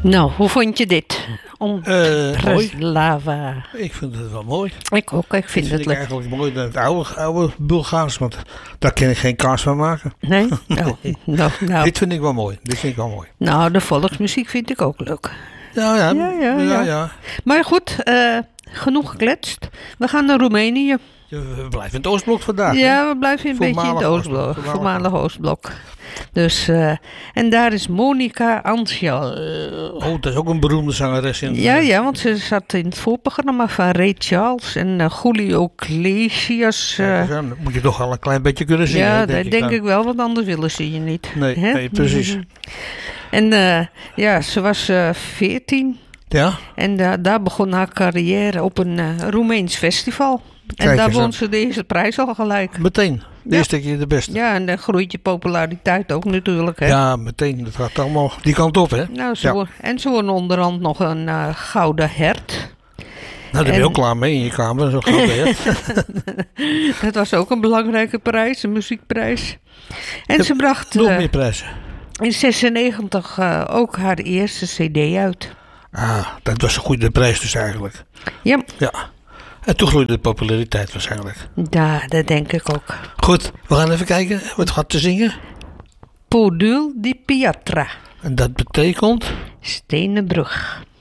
Nou, hoe vond je dit? Mooi. Lava. Ik vind het wel mooi. Ik ook, ik vind Dit het ik leuk. eigenlijk mooi dan het oude Bulgaars, want daar kan ik geen kaas van maken. Nee? Nou. Dit vind ik wel mooi. Dit vind ik wel mooi. Nou, de volksmuziek vind ik ook leuk. Ja. Maar goed, genoeg gekletst. We gaan naar Roemenië. We blijven in het Oostblok vandaag. Ja, we blijven een beetje in het Voormalig Oostblok. Oostblok. Voormalig Oostblok. Dus, en daar is Monica Antial. Oh, dat is ook een beroemde zangeres in. Ja, want ze zat in het voorprogramma van Ray Charles en Julio Iglesias. Dan moet je toch al een klein beetje kunnen zingen. Ja, hè, dat denk dan. ik wel, want anders willen ze je niet. Nee, Hè? nee, precies. En ze was 14 Ja? en daar begon haar carrière op een Roemeens festival. En Kijk daar eens won aan. ze de eerste prijs al gelijk. Meteen. De eerste keer de beste. Ja, en dan groeit je populariteit ook natuurlijk. Hè? Ja, meteen. Dat gaat allemaal die kant op, hè? Nou, Ja. en ze won onderhand nog een gouden hert. Nou, daar ben je ook klaar mee in je kamer. Zo gaat het. Dat was ook een belangrijke prijs, een muziekprijs. En ze bracht Nog meer prijzen. in 96 ook haar eerste cd uit. Ah, dat was een goede prijs dus eigenlijk. Ja, En toen groeide de populariteit waarschijnlijk. dat denk ik ook. Goed, we gaan even kijken wat gaat te zingen. Podul di Piatra, En dat betekent... Stenen Brug.